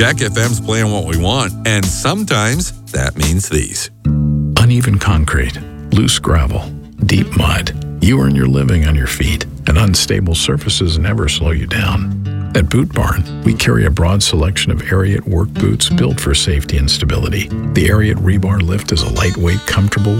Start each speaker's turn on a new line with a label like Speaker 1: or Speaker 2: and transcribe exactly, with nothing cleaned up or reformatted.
Speaker 1: Jack F M's playing what we want, and sometimes that means these.
Speaker 2: Uneven concrete, loose gravel, deep mud. You earn your living on your feet, and unstable surfaces never slow you down. At Boot Barn, we carry a broad selection of Ariat work boots built for safety and stability. The Ariat Rebar Lift is a lightweight, comfortable